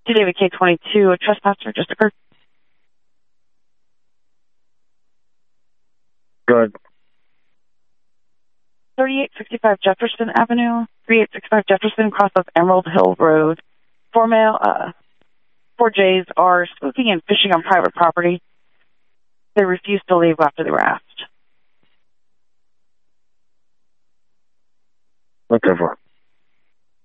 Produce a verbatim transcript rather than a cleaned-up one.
T David K twenty-two, a trespasser just occurred. Good. thirty-eight sixty-five Jefferson Avenue, thirty-eight sixty-five Jefferson, crosses Emerald Hill Road. Four male, uh, four J's are spooking and fishing on private property. They refused to leave after they were asked. Whatever.